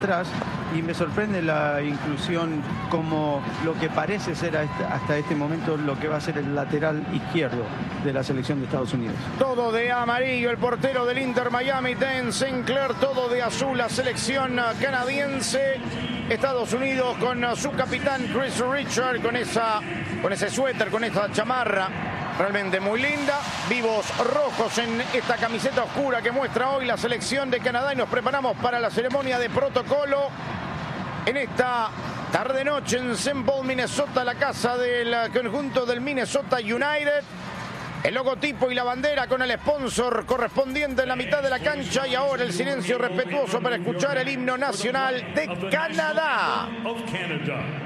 atrás, y me sorprende la inclusión como lo que parece ser hasta este momento lo que va a ser el lateral izquierdo de la selección de Estados Unidos. Todo de amarillo el portero del Inter Miami, Dan Sinclair, todo de azul la selección canadiense. Estados Unidos con su capitán Chris Richard, con ese suéter, con esa chamarra realmente muy linda. Vivos rojos en esta camiseta oscura que muestra hoy la selección de Canadá, y nos preparamos para la ceremonia de protocolo en esta tarde-noche en St. Paul, Minnesota, la casa del conjunto del Minnesota United. El logotipo y la bandera con el sponsor correspondiente en la mitad de la cancha, y ahora el silencio respetuoso para escuchar el himno nacional de Canadá.